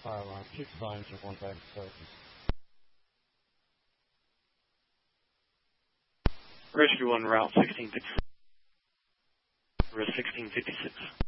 fire alarm. Keep signs of one back service. Rescue 1, Route 1656. Risk 1656.